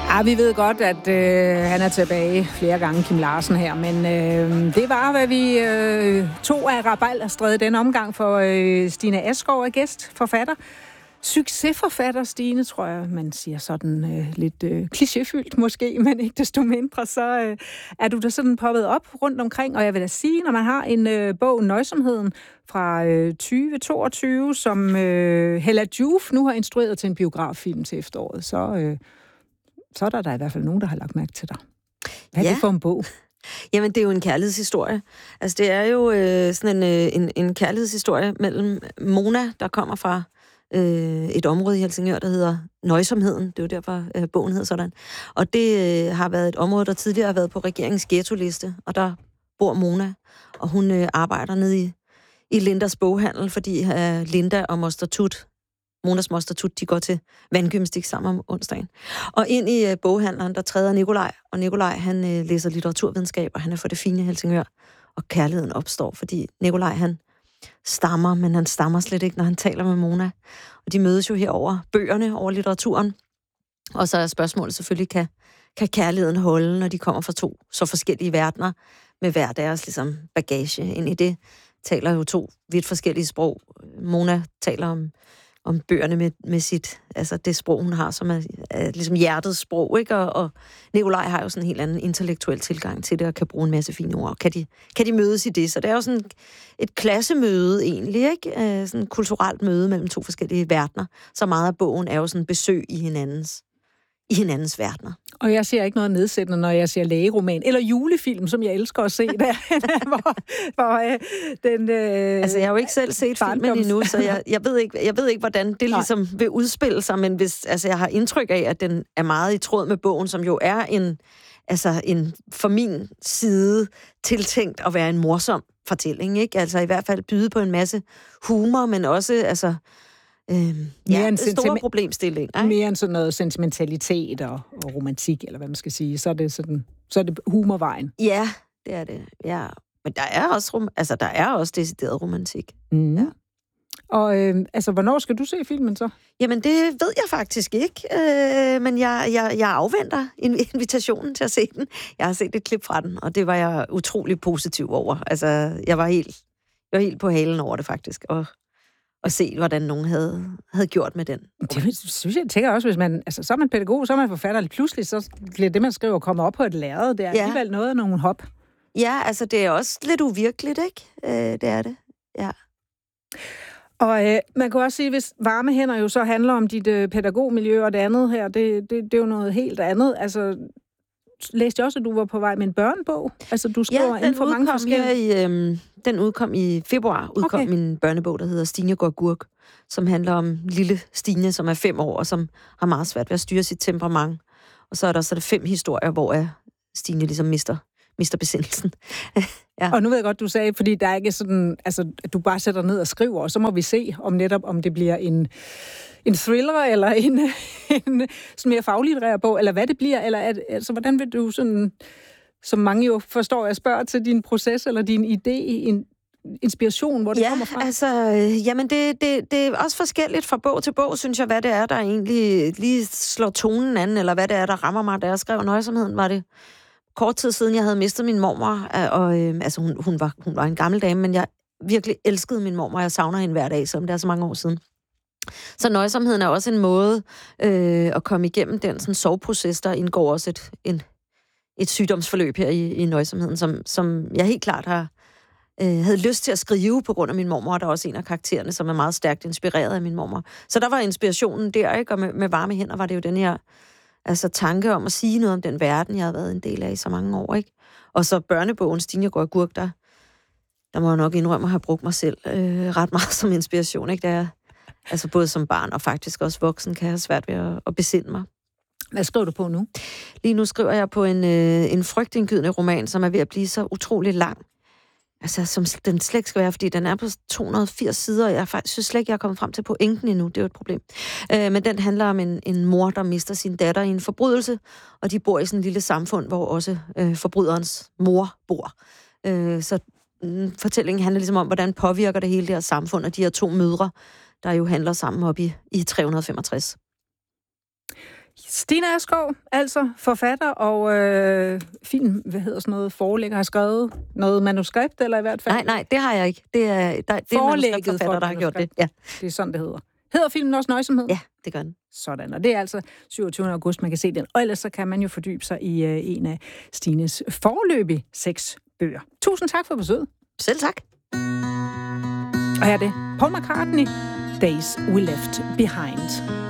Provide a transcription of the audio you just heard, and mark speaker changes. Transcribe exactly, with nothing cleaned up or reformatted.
Speaker 1: Ja, vi ved godt, at øh, han er tilbage flere gange, Kim Larsen her, men øh, det var, hvad vi øh, tog af Rabalderstræde den omgang, for øh, Stine Askov er gæst, forfatter. Succesforfatter, Stine, tror jeg, man siger sådan øh, lidt øh, klichéfyldt måske, men ikke desto mindre, så øh, er du da sådan poppet op rundt omkring, og jeg vil da sige, når man har en øh, bog, Nøjsomheden, fra øh, tyve toogtyve, som øh, Hella Joof nu har instrueret til en biograffilm til efteråret, så... Øh, så er der, der i hvert fald nogen, der har lagt mærke til dig. Hvad er ja. det for en bog?
Speaker 2: Jamen, det er jo en kærlighedshistorie. Altså, det er jo øh, sådan en, øh, en, en kærlighedshistorie mellem Mona, der kommer fra øh, et område i Helsingør, der hedder Nøjsomheden. Det er jo derfor, øh, bogen hedder sådan. Og det øh, har været et område, der tidligere har været på regeringens ghetto-liste, og der bor Mona, og hun øh, arbejder nede i, i Lindas boghandel, fordi øh, Linda og Moster Tut, Monas moster Tut, de går til vandgymnastik sammen om onsdagen. Og ind i uh, boghandleren, der træder Nikolaj, og Nikolaj, han uh, læser litteraturvidenskab, og han er for det fine Helsingør, og kærligheden opstår, fordi Nikolaj, han stammer, men han stammer slet ikke, når han taler med Mona. Og de mødes jo her over bøgerne, over litteraturen. Og så er spørgsmålet selvfølgelig, kan, kan kærligheden holde, når de kommer fra to så forskellige verdener, med hver deres ligesom, bagage ind i det, taler jo to vidt forskellige sprog. Mona taler om om bøgerne med, med sit, altså det sprog, hun har, som er, er ligesom hjertets sprog, ikke? Og, og Nikolaj har jo sådan en helt anden intellektuel tilgang til det, og kan bruge en masse fine ord. Kan de, kan de mødes i det? Så det er jo sådan et klassemøde egentlig, ikke? Sådan et kulturelt møde mellem to forskellige verdener. Så meget af bogen er jo sådan besøg i hinandens, i hinandens verdener.
Speaker 1: Og jeg ser ikke noget nedsættende, når jeg ser lægeroman, eller julefilm, som jeg elsker at se, der, hvor, hvor øh, den... Øh,
Speaker 2: altså, jeg har jo ikke selv set barndoms... filmen endnu, så jeg, jeg, ved ikke, jeg ved ikke, hvordan det ligesom vil udspille sig, men hvis, altså, jeg har indtryk af, at den er meget i tråd med bogen, som jo er en, altså, en for min side tiltænkt at være en morsom fortælling, ikke? Altså i hvert fald byde på en masse humor, men også, altså... Øhm, ja, en store sentiment- problemstilling. Ikke?
Speaker 1: Mere end sådan noget sentimentalitet og, og romantik, eller hvad man skal sige. Så er det, sådan, så er det humorvejen.
Speaker 2: Ja, det er det. Ja. Men der er også, rom- altså, der er også decideret romantik.
Speaker 1: Mm.
Speaker 2: Ja.
Speaker 1: Og øh, altså, hvornår skal du se filmen så?
Speaker 2: Jamen, det ved jeg faktisk ikke. Øh, men jeg, jeg, jeg afventer invitationen til at se den. Jeg har set et klip fra den, og det var jeg utrolig positiv over. Altså, jeg var helt, jeg var helt på halen over det faktisk, og og se, hvordan nogen havde, havde gjort med den.
Speaker 1: Det synes jeg, tænker også, hvis man, altså så er man pædagog, så er man forfatter, pludselig så bliver det, man skriver, kommer op på et lærred. Det er ja. alligevel noget af nogle hop.
Speaker 2: Ja, altså det er også lidt uvirkeligt, ikke? Øh, det er det, ja.
Speaker 1: Og øh, man kan også sige, hvis varme hænder jo så handler om dit øh, pædagogmiljø, og det andet her, det, det, det er jo noget helt andet. Altså, læste jeg også, at du var på vej med en børnebog? Altså, du skriver
Speaker 2: ja,
Speaker 1: inden for mange forskellige...
Speaker 2: Ja, øhm, den udkom i februar, udkom okay. min børnebog, der hedder Stine går gurk, som handler om lille Stine, som er fem år, og som har meget svært ved at styre sit temperament. Og så er der så det fem historier, hvor Stine ligesom mister, mister besindelsen.
Speaker 1: ja. Og nu ved jeg godt, du sagde, fordi der er ikke sådan, altså, at du bare sætter ned og skriver, og så må vi se, om netop, om det bliver en... en thriller, eller en, en sådan mere faglitterær bog, eller hvad det bliver, eller at, altså, hvordan vil du sådan, som mange jo forstår, jeg spørger til din proces, eller din idé, en inspiration, hvor det
Speaker 2: ja,
Speaker 1: kommer fra?
Speaker 2: altså, øh, jamen det, det, det er også forskelligt fra bog til bog, synes jeg, hvad det er, der egentlig lige slår tonen an, eller hvad det er, der rammer mig, da jeg skrev Nøjsomheden, var det kort tid siden, jeg havde mistet min mormor, og øh, altså, hun, hun, var, hun var en gammel dame, men jeg virkelig elskede min mormor, og jeg savner hende hver dag, som det er så mange år siden. Så nøjsomheden er også en måde øh, at komme igennem den sådan, soveproces, der indgår også et, en, et sygdomsforløb her i, i nøjsomheden, som, som jeg helt klart har øh, havde lyst til at skrive på grund af min mormor, og der er også en af karaktererne, som er meget stærkt inspireret af min mormor. Så der var inspirationen der, ikke? Og med, med varme hænder var det jo den her altså, tanke om at sige noget om den verden, jeg har været en del af i så mange år, ikke? Og så børnebogen Stine går gurk, der, der må jeg nok indrømme at have brugt mig selv øh, ret meget som inspiration, ikke? Der altså både som barn og faktisk også voksen, kan jeg have svært ved at, at besinde mig.
Speaker 1: Hvad skriver du på nu?
Speaker 2: Lige nu skriver jeg på en, øh, en frygtindgydende roman, som er ved at blive så utrolig lang. Altså, som den slet ikke skal være, fordi den er på to hundrede og firs sider, og jeg faktisk synes slet ikke, jeg er kommet frem til pointen endnu. Det er jo et problem. Øh, men den handler om en, en mor, der mister sin datter i en forbrydelse, og de bor i sådan et lille samfund, hvor også øh, forbryderens mor bor. Øh, så mm, fortællingen handler ligesom om, hvordan påvirker det hele det her samfund, og de her to mødre, der jo handler sammen op i, i tre hundrede og femogtres.
Speaker 1: Stine Askov, altså forfatter og øh, film, hvad hedder sådan noget, forlægger, har skrevet noget manuskript, eller i hvert fald?
Speaker 2: Nej, nej, det har jeg ikke. Det er, der, det er manuskriptforfatter, der har gjort det. Ja.
Speaker 1: Det er sådan, det hedder. Hedder filmen også Nøjsomhed?
Speaker 2: Ja, det gør den.
Speaker 1: Sådan, og det er altså syvogtyvende august, man kan se den. Og ellers så kan man jo fordybe sig i øh, en af Stines foreløbige seks bøger. Tusind tak for besøget.
Speaker 2: Selv tak.
Speaker 1: Og her er det Paul McCartney, Days We Left Behind.